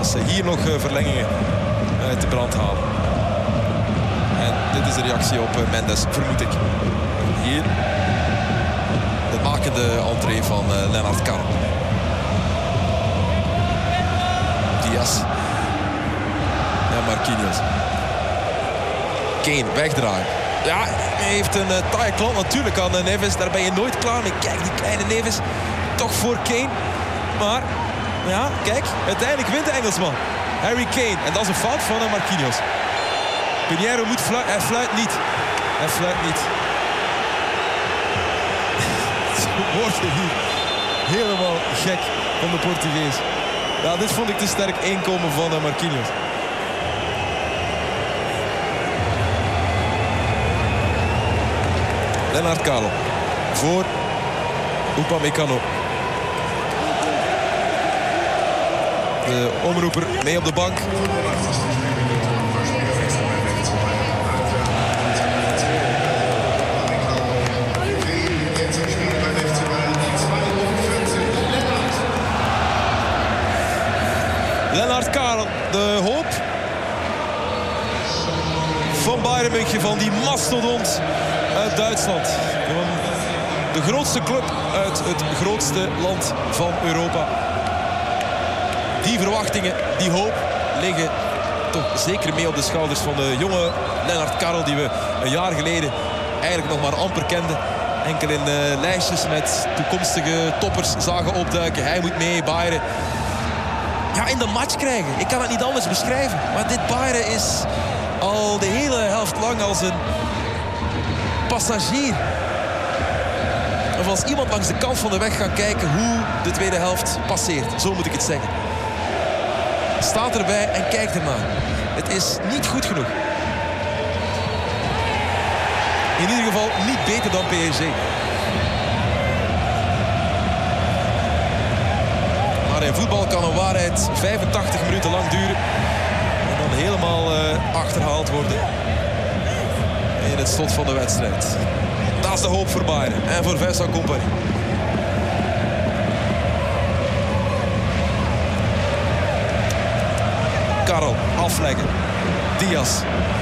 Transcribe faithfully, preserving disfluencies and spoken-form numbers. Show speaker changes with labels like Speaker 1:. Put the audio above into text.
Speaker 1: als ze hier nog uh, verlengingen uit de brand halen. En dit is de reactie op uh, Mendes, vermoed ik. Hier de makende entree van uh, Lennart Karl. Diaz. En Marquinhos. Kane, wegdraaien. Ja, hij heeft een uh, taaie klant natuurlijk aan uh, Neves. Daar ben je nooit klaar mee. Kijk, die kleine Neves. Toch voor Kane. Maar, ja, kijk. Uiteindelijk wint de Engelsman. Harry Kane. En dat is een fout van uh, Marquinhos. Pinheiro moet fluiten. Hij fluit niet. Hij fluit niet. Ze worden hier helemaal gek van de Portugees. Ja, dit vond ik te sterk inkomen van uh, Marquinhos. Lennart Karl voor Upamecano. De omroeper mee op de bank. Lennart Karl, de hoop van Bayern München, van die mastodont uit Duitsland. De grootste club uit het grootste land van Europa. Die verwachtingen, die hoop liggen toch zeker mee op de schouders van de jonge Lennart Karl, die we een jaar geleden eigenlijk nog maar amper kenden. Enkel in uh, lijstjes met toekomstige toppers zagen opduiken. Hij moet mee, Bayern. Ja, in de match krijgen. Ik kan het niet anders beschrijven. Maar dit Bayern is al de hele helft lang als een passagier. Of als iemand langs de kant van de weg gaat kijken hoe de tweede helft passeert. Zo moet ik het zeggen. Staat erbij en kijkt er maar. Het is niet goed genoeg. In ieder geval niet beter dan P S G. Maar in voetbal kan een waarheid vijfentachtig minuten lang duren. En dan helemaal uh, achterhaald worden. In het slot van de wedstrijd. Dat is de hoop voor Bayern en voor Vincent Kompany. Karl, afleggen. Diaz.